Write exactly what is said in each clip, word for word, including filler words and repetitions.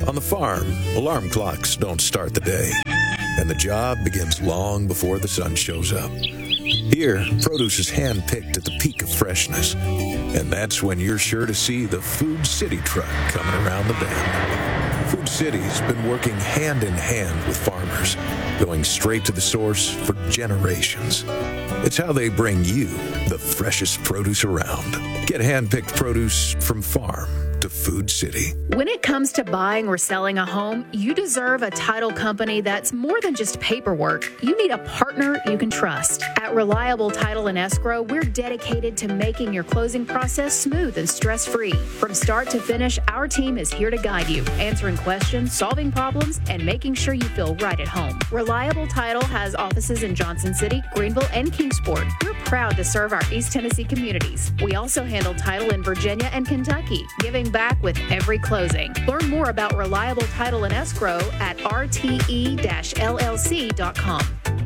On the farm, alarm clocks don't start the day, and the job begins long before the sun shows up. Here, produce is hand-picked at the peak of freshness, and that's when you're sure to see the Food City truck coming around the bend. Food City's been working hand-in-hand with farmers, going straight to the source for generations. It's how they bring you the freshest produce around. Get hand-picked produce from farm to Food City. When it comes to buying or selling a home, you deserve a title company that's more than just paperwork. You need a partner you can trust. At Reliable Title and Escrow, we're dedicated to making your closing process smooth and stress-free. From start to finish, our team is here to guide you, answering questions, solving problems, and making sure you feel right at home. Reliable Title has offices in Johnson City, Greenville, and Kingsport. We're proud to serve our East Tennessee communities. We also handle title in Virginia and Kentucky, giving back with every closing. Learn more about Reliable Title and Escrow at R T E L L C dot com.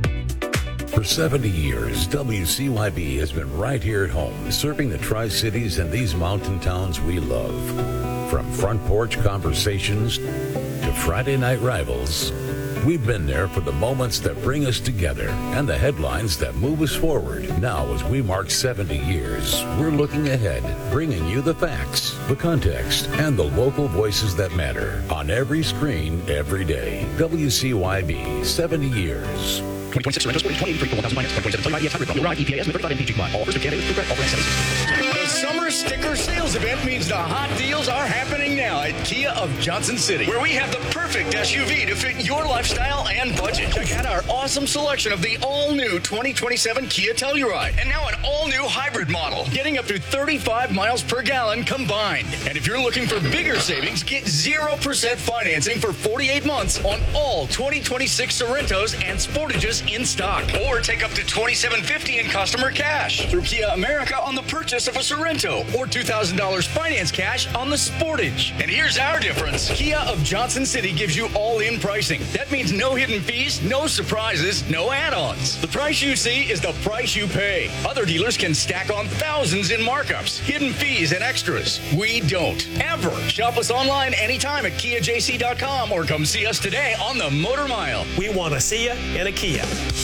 For seventy years, W C Y B has been right here at home, serving the Tri-Cities and these mountain towns we love. From front porch conversations to Friday night rivals, we've been there for the moments that bring us together and the headlines that move us forward. Now, as we mark seventy years, we're looking ahead, bringing you the facts, the context, and the local voices that matter on every screen, every day. W C Y B, seventy years. twenty twenty-six Sorrento's twenty eighty-three for one thousand minus one point seven seven E F hybrid from Ride E P A S member M P G combined. All offers with candidates through all brand settings. The summer sticker sales event means the hot deals are happening now at Kia of Johnson City, where we have the perfect S U V to fit your lifestyle and budget. Check out our awesome selection of the all-new twenty twenty-seven Kia Telluride, and now an all-new hybrid model, getting up to thirty-five miles per gallon combined. And if you're looking for bigger savings, get zero percent financing for forty-eight months on all twenty twenty-six Sorrentos and Sportages in stock, or take up to twenty-seven fifty in customer cash through Kia America on the purchase of a Sorrento, or two thousand dollars finance cash on the Sportage. And here's our difference. Kia of Johnson City gives you all-in pricing. That means no hidden fees, no surprises, no add-ons. The price you see is the price you pay. Other dealers can stack on thousands in markups, hidden fees, and extras. We don't. Ever. Shop us online anytime at Kia J C dot com or come see us today on the Motor Mile. We want to see you in a Kia.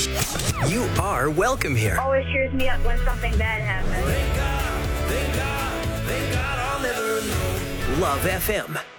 You are welcome here. Always cheers me up when something bad happens. Love F M.